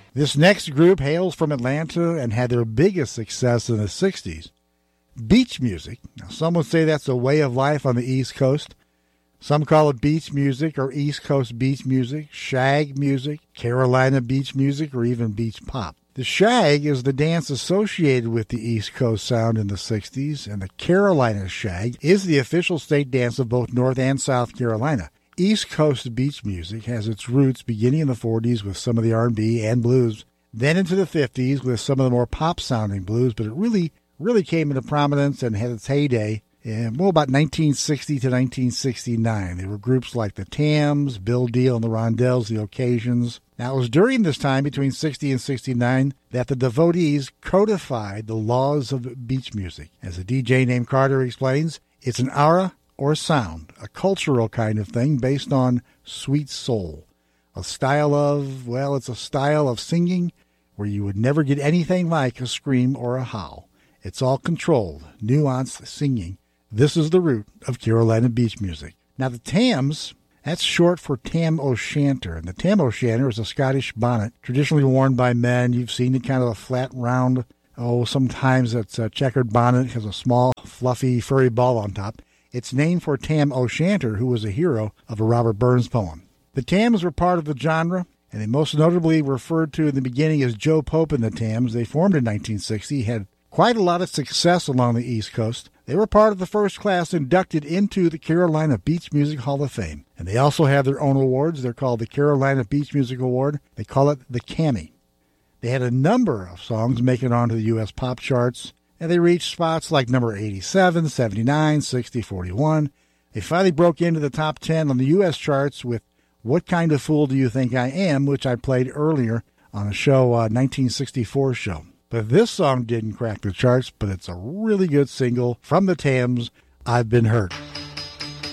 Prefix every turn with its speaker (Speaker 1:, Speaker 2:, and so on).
Speaker 1: This next group hails from Atlanta and had their biggest success in the 60s. Beach music. Now, some would say that's a way of life on the East Coast. Some call it beach music or East Coast beach music, shag music, Carolina beach music, or even beach pop. The shag is the dance associated with the East Coast sound in the 60s, and the Carolina shag is the official state dance of both North and South Carolina. East Coast beach music has its roots beginning in the 40s with some of the R&B and blues, then into the 50s with some of the more pop-sounding blues, but it really came into prominence and had its heyday in, about 1960 to 1969. There were groups like the Tams, Bill Deal and the Rondells, the Occasions. Now, it was during this time, between 60 and 69, that the Devotees codified the laws of beach music. As a DJ named Carter explains, it's an aura or sound, a cultural kind of thing based on sweet soul. It's a style of singing where you would never get anything like a scream or a howl. It's all controlled, nuanced singing. This is the root of Carolina beach music. Now, the Tams, that's short for Tam O'Shanter. And the Tam O'Shanter is a Scottish bonnet traditionally worn by men. You've seen it, kind of a flat, round, sometimes it's a checkered bonnet. It has a small, fluffy, furry ball on top. It's named for Tam O'Shanter, who was a hero of a Robert Burns poem. The Tams were part of the genre, and they most notably referred to in the beginning as Joe Pope and the Tams. They formed in 1960, had quite a lot of success along the East Coast. They were part of the first class inducted into the Carolina Beach Music Hall of Fame. And they also have their own awards. They're called the Carolina Beach Music Award. They call it the CAMI. They had a number of songs make it onto the U.S. pop charts, and they reached spots like number 87, 79, 60, 41. They finally broke into the top 10 on the U.S. charts with What Kind of Fool Do You Think I Am, which I played earlier on a show, 1964 show. But this song didn't crack the charts, but it's a really good single from the Tams, I've Been Hurt.